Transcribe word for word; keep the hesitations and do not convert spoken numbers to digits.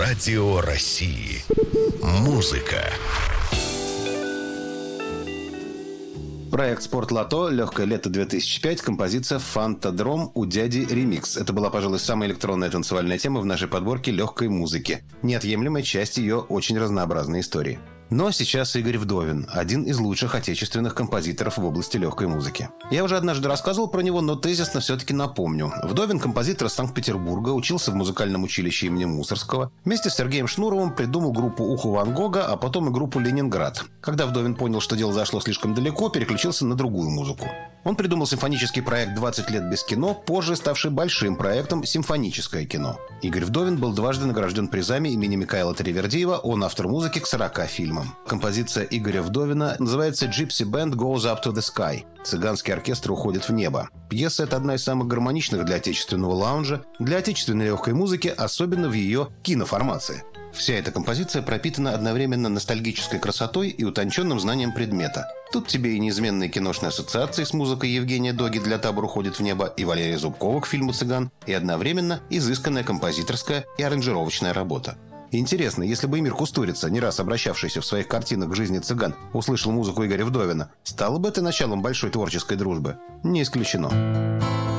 Радио России. Музыка. Проект «Спортлото», «Легкое лето две тысячи пять», композиция «Фантадром» у дяди ремикс. Это была, пожалуй, самая электронная танцевальная тема в нашей подборке легкой музыки. Неотъемлемая часть ее очень разнообразной истории. Но сейчас Игорь Вдовин, один из лучших отечественных композиторов в области легкой музыки. Я уже однажды рассказывал про него, но тезисно все-таки напомню. Вдовин, композитор из Санкт-Петербурга, учился в музыкальном училище имени Мусоргского. Вместе с Сергеем Шнуровым придумал группу «Ухо Ван Гога», а потом и группу «Ленинград». Когда Вдовин понял, что дело зашло слишком далеко, переключился на другую музыку. Он придумал симфонический проект «двадцать лет без кино», позже ставший большим проектом «Симфоническое кино». Игорь Вдовин был дважды награжден призами имени Микаэла Таривердиева, он автор музыки к сорока фильмам. Композиция Игоря Вдовина называется «Gypsy Band Goes Up to the Sky». «Цыганский оркестр уходит в небо». Пьеса – это одна из самых гармоничных для отечественного лаунжа, для отечественной легкой музыки, особенно в ее киноформации. Вся эта композиция пропитана одновременно ностальгической красотой и утонченным знанием предмета. Тут тебе и неизменные киношные ассоциации с музыкой Евгения Доги для «Табор уходит в небо» и Валерия Зубкова к фильму «Цыган», и одновременно изысканная композиторская и аранжировочная работа. Интересно, если бы Эмир Кустурица, не раз обращавшийся в своих картинах к жизни цыган, услышал музыку Игоря Вдовина, стало бы это началом большой творческой дружбы? Не исключено.